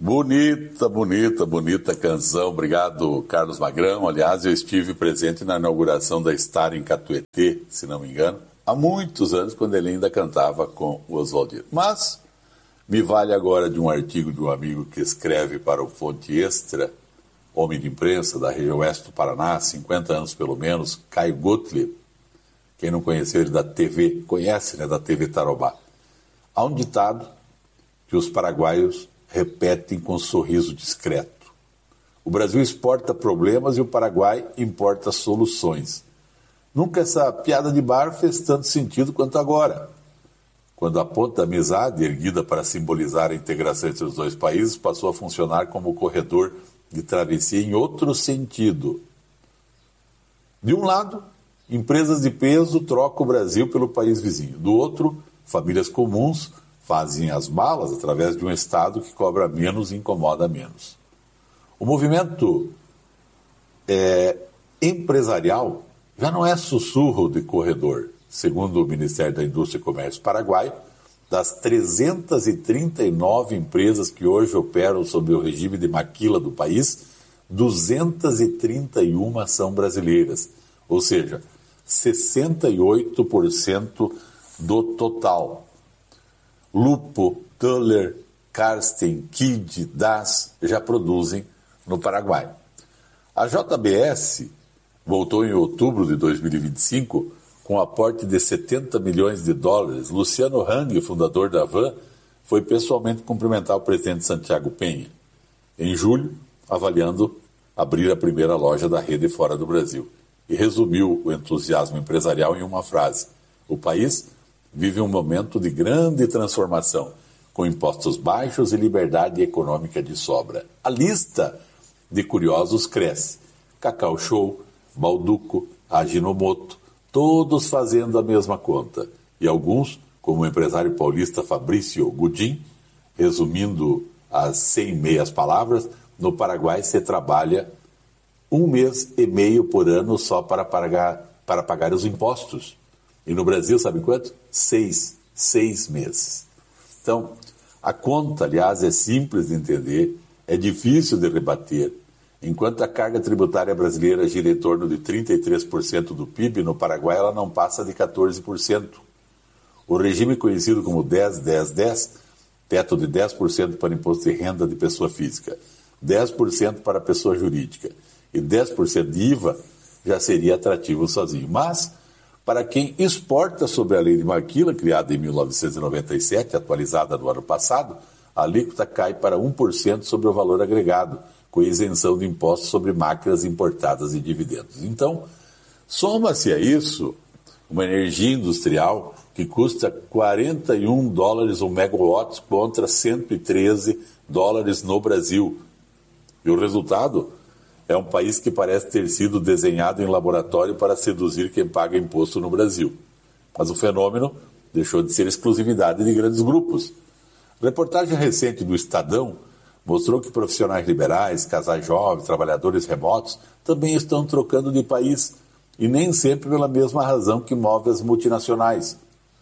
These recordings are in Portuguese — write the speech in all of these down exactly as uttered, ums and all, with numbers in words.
Bonita, bonita, bonita canção. Obrigado, Carlos Magrão. Aliás, eu estive presente na inauguração da Star em Catuetê, se não me engano, há muitos anos, quando ele ainda cantava com o Oswaldino. Mas me vale agora de um artigo de um amigo que escreve para o Fonte Extra, homem de imprensa da região oeste do Paraná, cinquenta anos pelo menos, Caio Gottlieb. Quem não conheceu ele da T V, conhece, né, da T V Tarobá. Há um ditado que os paraguaios repetem com um sorriso discreto. O Brasil exporta problemas e o Paraguai importa soluções. Nunca essa piada de bar fez tanto sentido quanto agora, quando a ponte da amizade, erguida para simbolizar a integração entre os dois países, passou a funcionar como corredor de travessia em outro sentido. De um lado, empresas de peso trocam o Brasil pelo país vizinho. Do outro, famílias comuns fazem as malas através de um Estado que cobra menos e incomoda menos. O movimento é, empresarial já não é sussurro de corredor. Segundo o Ministério da Indústria e Comércio paraguaio, das trezentas e trinta e nove empresas que hoje operam sob o regime de maquila do país, duzentas e trinta e uma são brasileiras, ou seja, sessenta e oito por cento do total. Lupo, Tuller, Karsten, Kid, D A S já produzem no Paraguai. A J B S voltou em outubro de dois mil e vinte e cinco com aporte de setenta milhões de dólares. Luciano Hang, fundador da Van, foi pessoalmente cumprimentar o presidente Santiago Penha, em julho, avaliando abrir a primeira loja da rede fora do Brasil, e resumiu o entusiasmo empresarial em uma frase: o país vive um momento de grande transformação, com impostos baixos e liberdade econômica de sobra. A lista de curiosos cresce. Cacau Show, Balduco, Ajinomoto, todos fazendo a mesma conta. E alguns, como o empresário paulista Fabrício Gudin, resumindo as cem meias palavras, no Paraguai se trabalha um mês e meio por ano só para pagar, para pagar os impostos. E no Brasil, sabe quanto? Seis. Seis meses. Então, a conta, aliás, é simples de entender, é difícil de rebater. Enquanto a carga tributária brasileira gira em torno de trinta e três por cento do P I B, no Paraguai ela não passa de quatorze por cento. O regime conhecido como dez, dez, dez, teto de dez por cento para imposto de renda de pessoa física, dez por cento para pessoa jurídica e dez por cento de I V A, já seria atrativo sozinho. Mas, para quem exporta sob a lei de maquila, criada em mil novecentos e noventa e sete, atualizada no ano passado, a alíquota cai para um por cento sobre o valor agregado, com isenção de impostos sobre máquinas importadas e dividendos. Então, soma-se a isso uma energia industrial que custa quarenta e um dólares um megawatt contra cento e treze dólares no Brasil. E o resultado é um país que parece ter sido desenhado em laboratório para seduzir quem paga imposto no Brasil. Mas o fenômeno deixou de ser exclusividade de grandes grupos. Reportagem recente do Estadão mostrou que profissionais liberais, casais jovens, trabalhadores remotos também estão trocando de país, e nem sempre pela mesma razão que move as multinacionais.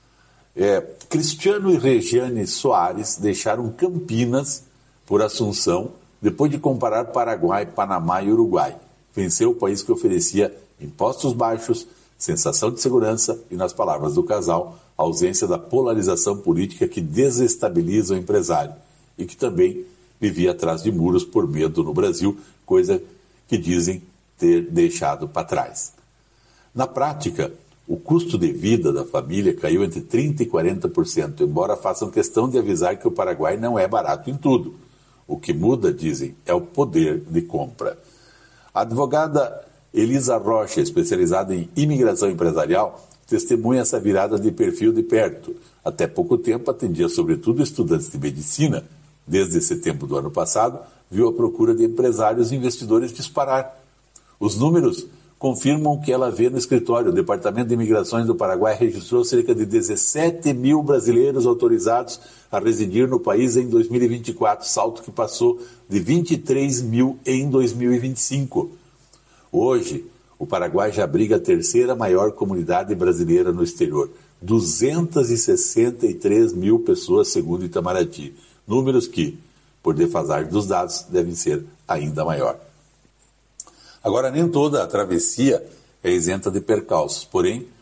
É, Cristiano e Regiane Soares deixaram Campinas por Assunção, depois de comparar Paraguai, Panamá e Uruguai. Venceu o país que oferecia impostos baixos, sensação de segurança e, nas palavras do casal, a ausência da polarização política que desestabiliza o empresário e que também vivia atrás de muros por medo no Brasil, coisa que dizem ter deixado para trás. Na prática, o custo de vida da família caiu entre trinta por cento e quarenta por cento, embora façam questão de avisar que o Paraguai não é barato em tudo. O que muda, dizem, é o poder de compra. A advogada Elisa Rocha, especializada em imigração empresarial, testemunha essa virada de perfil de perto. Até pouco tempo atendia sobretudo estudantes de medicina. Desde setembro do ano passado, viu a procura de empresários e investidores disparar. Os números confirmam o que ela vê no escritório. O Departamento de Imigrações do Paraguai registrou cerca de dezessete mil brasileiros autorizados a residir no país em dois mil e vinte e quatro, salto que passou de vinte e três mil em dois mil e vinte e cinco. Hoje, o Paraguai já abriga a terceira maior comunidade brasileira no exterior, duzentas e sessenta e três mil pessoas, segundo Itamaraty. Números que, por defasagem dos dados deve ser ainda maior. Agora, nem toda a travessia é isenta de percalços, porém,